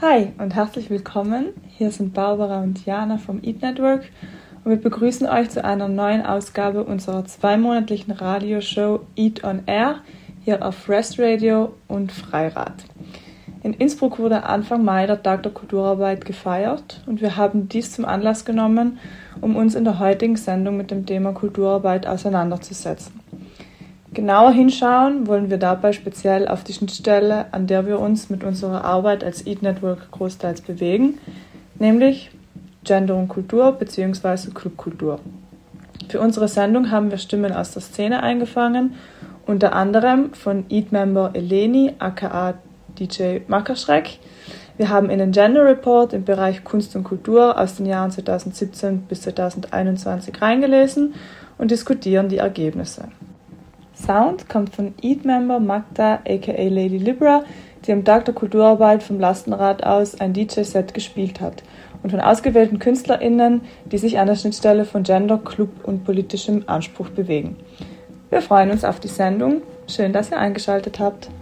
Hi und herzlich willkommen. Hier sind Barbara und Jana vom Eat Network und wir begrüßen euch zu einer neuen Ausgabe unserer zweimonatlichen Radioshow Eat on Air hier auf Rest Radio und Freirad. In Innsbruck wurde Anfang Mai der Tag der Kulturarbeit gefeiert und wir haben dies zum Anlass genommen, um uns in der heutigen Sendung mit dem Thema Kulturarbeit auseinanderzusetzen. Genauer hinschauen wollen wir dabei speziell auf die Schnittstelle, an der wir uns mit unserer Arbeit als Eat Network großteils bewegen, nämlich Gender und Kultur bzw. Clubkultur. Für unsere Sendung haben wir Stimmen aus der Szene eingefangen, unter anderem von Eat-Member Eleni aka DJ Mackerschreck. Wir haben in den Gender Report im Bereich Kunst und Kultur aus den Jahren 2017 bis 2021 reingelesen und diskutieren die Ergebnisse. Sound kommt von Eat-Member Magda aka Lady Libra, die am Tag der Kulturarbeit vom Lastenrad aus ein DJ-Set gespielt hat, und von ausgewählten KünstlerInnen, die sich an der Schnittstelle von Gender, Club und politischem Anspruch bewegen. Wir freuen uns auf die Sendung. Schön, dass ihr eingeschaltet habt.